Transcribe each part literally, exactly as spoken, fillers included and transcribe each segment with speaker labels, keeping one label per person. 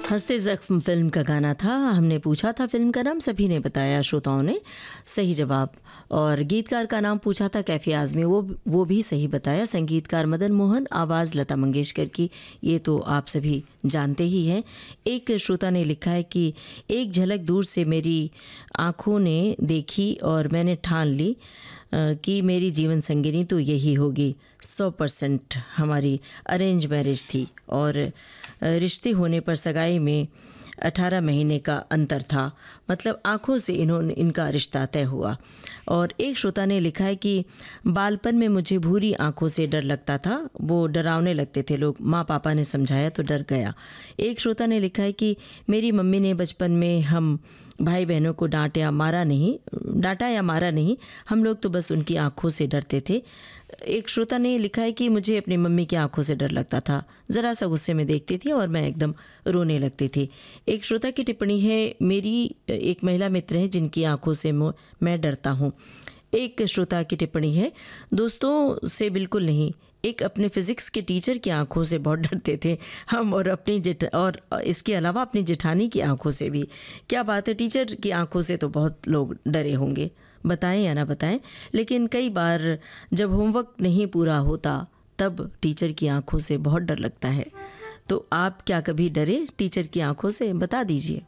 Speaker 1: हंसते ज़ख्म फिल्म का गाना था। हमने पूछा था फिल्म का नाम, सभी ने बताया, श्रोताओं ने सही जवाब। और गीतकार का नाम पूछा था कैफी आज़मी, वो वो भी सही बताया। संगीतकार मदन मोहन, आवाज़ लता मंगेशकर की, ये तो आप सभी जानते ही हैं। एक श्रोता ने लिखा है कि एक झलक दूर से मेरी आँखों ने देखी और मैंने ठान ली कि मेरी जीवन संगिनी तो यही होगी। सौ परसेंट हमारी अरेंज मैरिज थी और रिश्ते होने पर सगाई में अठारह महीने का अंतर था, मतलब आँखों से इन्होंने इनका रिश्ता तय हुआ। और एक श्रोता ने लिखा है कि बालपन में मुझे भूरी आँखों से डर लगता था, वो डरावने लगते थे लोग, माँ पापा ने समझाया तो डर गया। एक श्रोता ने लिखा है कि मेरी मम्मी ने बचपन में हम भाई बहनों को डांटा मारा नहीं डांटा या मारा नहीं, हम लोग तो बस उनकी आँखों से डरते थे। एक श्रोता ने लिखा है कि मुझे अपनी मम्मी की आंखों से डर लगता था, ज़रा सा गुस्से में देखती थी और मैं एकदम रोने लगती थी। एक श्रोता की टिप्पणी है, मेरी एक महिला मित्र है जिनकी आंखों से मैं डरता हूँ। एक श्रोता की टिप्पणी है, दोस्तों से बिल्कुल नहीं, एक अपने फिज़िक्स के टीचर की आंखों से बहुत डरते थे हम, और अपनी जेठ और इसके अलावा अपनी जेठानी की आंखों से भी। क्या बात है, टीचर की आंखों से तो बहुत लोग डरे होंगे, बताएं या ना बताएं, लेकिन कई बार जब होमवर्क नहीं पूरा होता तब टीचर की आंखों से बहुत डर लगता है। तो आप क्या कभी डरे टीचर की आंखों से, बता दीजिए।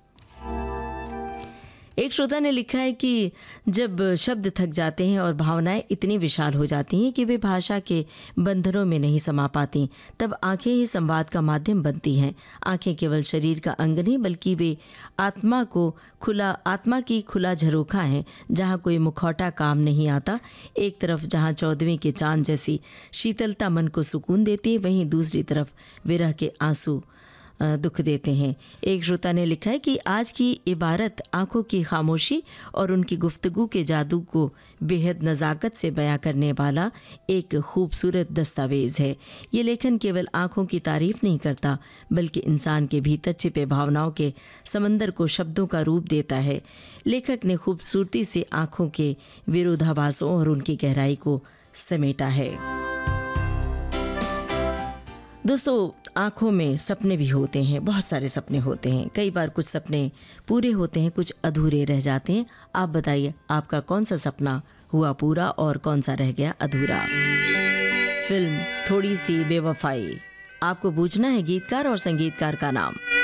Speaker 1: एक श्रोता ने लिखा है कि जब शब्द थक जाते हैं और भावनाएं इतनी विशाल हो जाती हैं कि वे भाषा के बंधनों में नहीं समा पाती, तब आंखें ही संवाद का माध्यम बनती हैं। आंखें केवल शरीर का अंग नहीं बल्कि वे आत्मा को खुला आत्मा की खुला झरोखा हैं, जहाँ कोई मुखौटा काम नहीं आता। एक तरफ जहाँ चौदहवीं के चांद जैसी शीतलता मन को सुकून देती है, वहीं दूसरी तरफ विरह के आंसू दुख देते हैं। एक श्रोता ने लिखा है कि आज की इबारत आंखों की खामोशी और उनकी गुफ्तगू के जादू को बेहद नज़ाकत से बयां करने वाला एक खूबसूरत दस्तावेज़ है। ये लेखन केवल आंखों की तारीफ नहीं करता बल्कि इंसान के भीतर छिपे भावनाओं के समंदर को शब्दों का रूप देता है। लेखक ने खूबसूरती से आंखों के विरोधाभासों और उनकी गहराई को समेटा है। दोस्तों, आँखों में सपने भी होते हैं, बहुत सारे सपने होते हैं। कई बार कुछ सपने पूरे होते हैं, कुछ अधूरे रह जाते हैं। आप बताइए, आपका कौन सा सपना हुआ पूरा और कौन सा रह गया अधूरा? फिल्म थोड़ी सी बेवफाई, आपको पूछना है गीतकार और संगीतकार का नाम।